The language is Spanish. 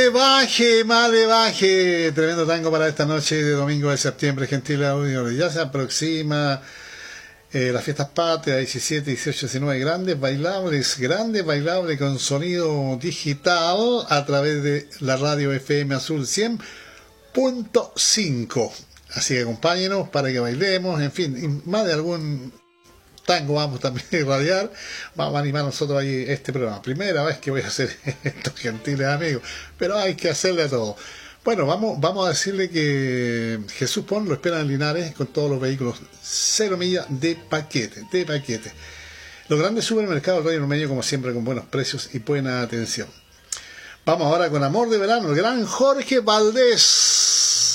Baje, male, baje. Tremendo tango para esta noche de domingo de septiembre, gentil audio. Ya se aproxima las fiestas patrias, 17, 18, 19, grandes bailables con sonido digital a través de la radio FM Azul 100.5. Así que acompáñenos para que bailemos, en fin, y más de algún tango vamos también a irradiar. Vamos a animar nosotros ahí este programa. Primera vez que voy a hacer esto, gentiles amigos, pero hay que hacerle a todo. Bueno, vamos a decirle que Jesús Pon lo espera en Linares con todos los vehículos 0 millas de paquete. Los grandes supermercados del Reino Medio, como siempre, con buenos precios y buena atención. Vamos ahora con Amor de Verano, el gran Jorge Valdés.